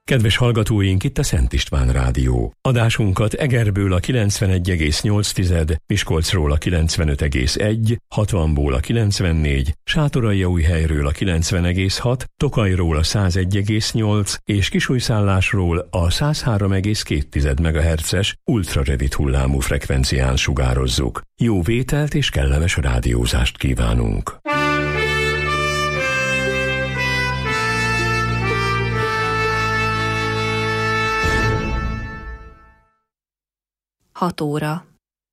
Kedves hallgatóink, itt a Szent István Rádió. Adásunkat Egerből a 91,8, Miskolcról a 95,1, 60-ból a 94, Sátoraljaújhelyről a 90,6, Tokajról a 101,8 és Kisújszállásról a 103,2 MHz-es ultrarövid hullámú frekvencián sugározzuk. Jó vételt és kellemes rádiózást kívánunk! 6 óra.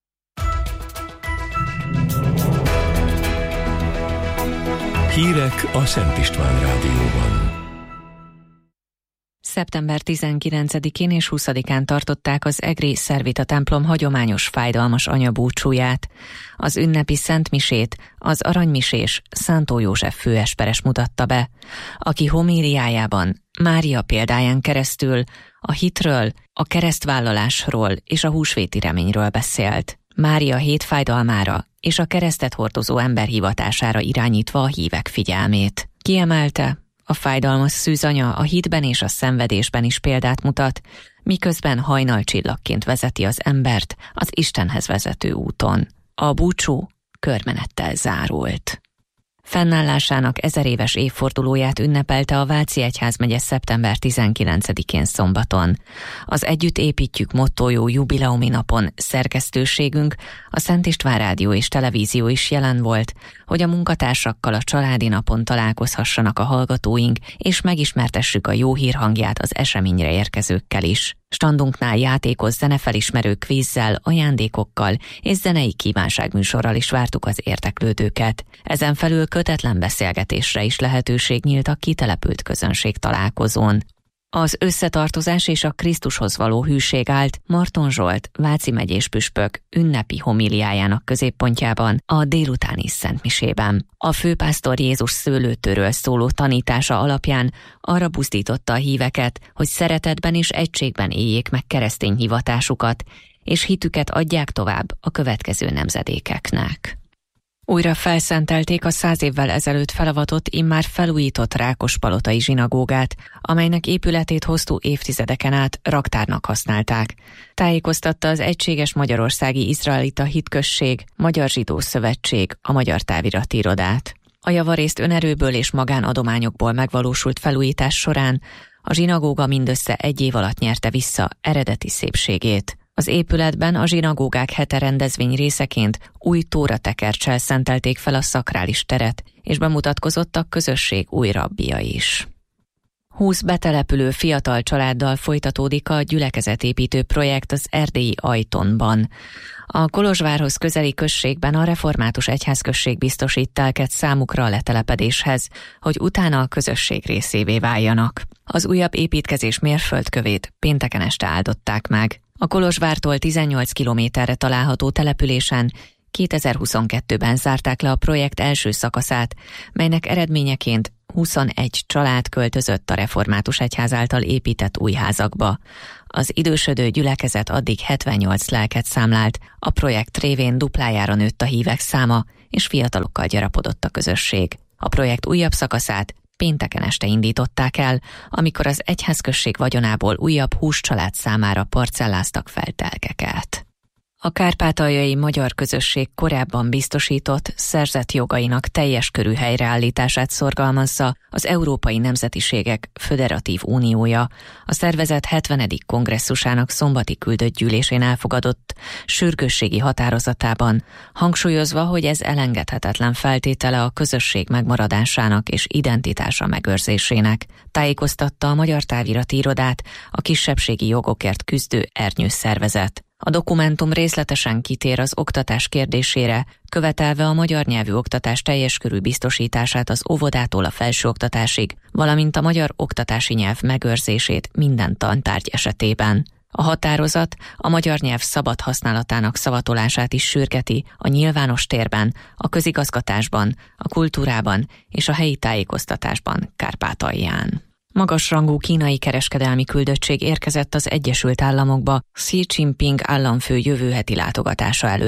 Hírek a Szent István Rádióban. Szeptember 19-én és 20-án tartották az egri szervita templom hagyományos fájdalmas anyabúcsúját. Az ünnepi szentmisét az aranymisés Szántó József főesperes mutatta be, aki homíliájában Mária példáján keresztül a hitről, a keresztvállalásról és a húsvéti reményről beszélt. Mária hétfájdalmára és a keresztet hordozó ember hivatására irányítva a hívek figyelmét. Kiemelte, a fájdalmas szűzanya a hitben és a szenvedésben is példát mutat, miközben hajnalcsillagként vezeti az embert az Istenhez vezető úton. A búcsú körmenettel zárult. Fennállásának 1000 éves évfordulóját ünnepelte a Váci Egyházmegye szeptember 19-én szombaton. Az Együtt építjük mottójó jubileumi napon szerkesztőségünk, a Szent István Rádió és Televízió is jelen volt, hogy a munkatársakkal a családi napon találkozhassanak a hallgatóink, és megismertessük a jó hírhangját az eseményre érkezőkkel is. Standunknál játékos zenefelismerő kvízzel, ajándékokkal és zenei kívánságműsorral is vártuk az érdeklődőket. Ezen felül kötetlen beszélgetésre is lehetőség nyílt a kitelepült közönség találkozón. Az összetartozás és a Krisztushoz való hűség állt Marton Zsolt, Váci megyés püspök ünnepi homíliájának középpontjában a délutáni szentmisében. A főpásztor Jézus szőlőtőről szóló tanítása alapján arra buzdította a híveket, hogy szeretetben és egységben éljék meg keresztény hivatásukat, és hitüket adják tovább a következő nemzedékeknek. Újra felszentelték a 100 évvel ezelőtt felavatott, immár felújított Rákospalotai zsinagógát, amelynek épületét hosszú évtizedeken át raktárnak használták. Tájékoztatta az Egységes Magyarországi Izraelita Hitközség, Magyar Zsidó Szövetség a Magyar Távirati Irodát. A javarészt önerőből és magánadományokból megvalósult felújítás során a zsinagóga mindössze 1 év alatt nyerte vissza eredeti szépségét. Az épületben a zsinagógák hete rendezvény részeként új tóratekerccsel szentelték fel a szakrális teret, és bemutatkozott a közösség új rabbija is. 20 betelepülő fiatal családdal folytatódik a gyülekezetépítő projekt az erdélyi Ajtonban. A Kolozsvárhoz közeli községben a református egyházközség biztosít telket számukra a letelepedéshez, hogy utána a közösség részévé váljanak. Az újabb építkezés mérföldkövét pénteken este áldották meg. A Kolozsvártól 18 kilométerre található településen 2022-ben zárták le a projekt első szakaszát, melynek eredményeként 21 család költözött a református egyház által épített új házakba. Az idősödő gyülekezet addig 78 lelket számlált, a projekt révén duplájára nőtt a hívek száma, és fiatalokkal gyarapodott a közösség. A projekt újabb szakaszát pénteken este indították el, amikor az egyházközség vagyonából újabb 20 család számára parcelláztak fel telkeket. A kárpátaljai magyar közösség korábban biztosított, szerzett jogainak teljes körű helyreállítását szorgalmazza az Európai Nemzetiségek Föderatív Uniója, a szervezet 70. kongresszusának szombati küldött gyűlésén elfogadott sürgősségi határozatában, hangsúlyozva, hogy ez elengedhetetlen feltétele a közösség megmaradásának és identitása megőrzésének, tájékoztatta a Magyar Távirati Irodát a kisebbségi jogokért küzdő ernyős szervezet. A dokumentum részletesen kitér az oktatás kérdésére, követelve a magyar nyelvű oktatás teljes körű biztosítását az óvodától a felsőoktatásig, valamint a magyar oktatási nyelv megőrzését minden tantárgy esetében. A határozat a magyar nyelv szabad használatának szavatolását is sürgeti a nyilvános térben, a közigazgatásban, a kultúrában és a helyi tájékoztatásban Kárpátalján. Magasrangú kínai kereskedelmi küldöttség érkezett az Egyesült Államokba Xi Jinping államfő jövő heti látogatása előtt.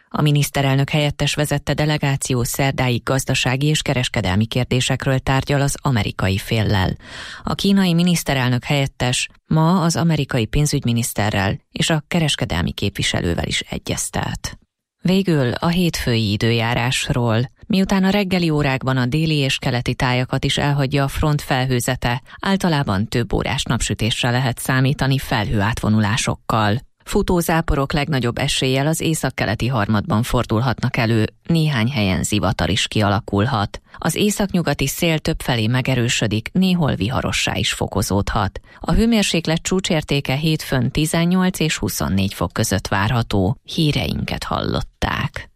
A miniszterelnök helyettes vezette delegáció szerdáig gazdasági és kereskedelmi kérdésekről tárgyal az amerikai féllel. A kínai miniszterelnök helyettes ma az amerikai pénzügyminiszterrel és a kereskedelmi képviselővel is egyeztet. Végül a hétfői időjárásról. Miután a reggeli órákban a déli és keleti tájakat is elhagyja a front felhőzete, általában több órás napsütésre lehet számítani felhőátvonulásokkal. Futózáporok legnagyobb eséllyel az északkeleti harmadban fordulhatnak elő, néhány helyen zivatar is kialakulhat. Az északnyugati szél többfelé megerősödik, néhol viharossá is fokozódhat. A hőmérséklet csúcsértéke hétfőn 18 és 24 fok között várható. Híreinket hallották.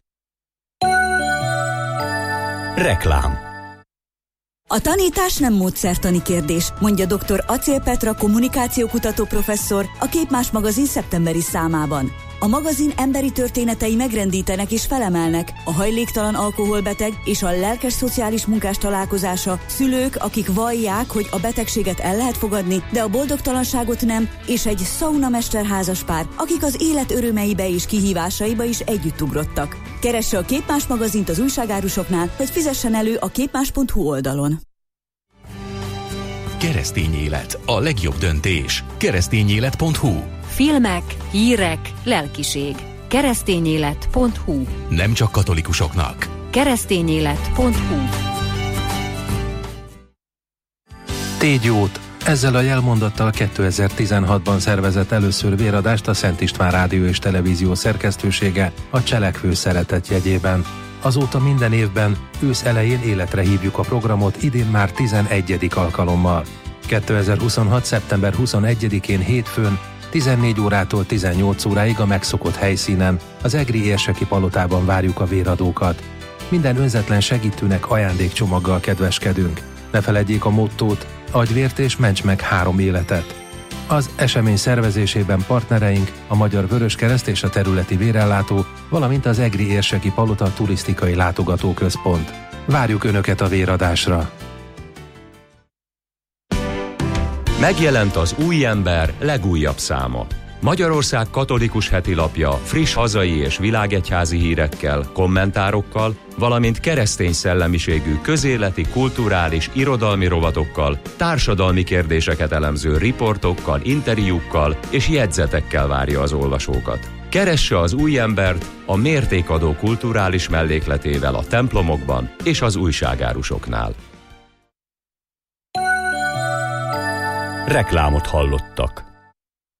Reklám. A tanítás nem módszertani kérdés, mondja dr. Acél Petra kommunikációkutató professzor a Képmás magazin szeptemberi számában. A magazin emberi történetei megrendítenek és felemelnek, a hajléktalan alkoholbeteg és a lelkes-szociális munkás találkozása, szülők, akik vallják, hogy a betegséget el lehet fogadni, de a boldogtalanságot nem, és egy szaunamester házaspár, akik az élet örömeibe és kihívásaiba is együtt ugrottak. Keresse a Képmás magazint az újságárusoknál, vagy fizessen elő a képmás.hu oldalon. Keresztény élet, a legjobb döntés. Keresztényélet.hu. Filmek, hírek, lelkiség. Keresztényélet.hu. Nem csak katolikusoknak. Keresztényélet.hu. Tégy jót! Ezzel a jelmondattal 2016-ban szervezett először véradást a Szent István Rádió és Televízió szerkesztősége a Cselekvő Szeretet jegyében. Azóta minden évben ősz elején életre hívjuk a programot, idén már 11. alkalommal. 2026. szeptember 21-én hétfőn 14 órától 18 óráig a megszokott helyszínen, az egri érseki palotában várjuk a véradókat. Minden önzetlen segítőnek ajándékcsomaggal kedveskedünk. Ne feledjék a mottót: adj vért és ments meg 3 életet. Az esemény szervezésében partnereink a Magyar Vöröskereszt és a területi vérellátó, valamint az egri érseki palota turisztikai látogatóközpont. Várjuk Önöket a véradásra! Megjelent az Új Ember legújabb száma. Magyarország katolikus hetilapja friss hazai és világegyházi hírekkel, kommentárokkal, valamint keresztény szellemiségű közéleti, kulturális, irodalmi rovatokkal, társadalmi kérdéseket elemző riportokkal, interjúkkal és jegyzetekkel várja az olvasókat. Keresse az Új Embert a mértékadó kulturális mellékletével a templomokban és az újságárusoknál. Reklámot hallottak.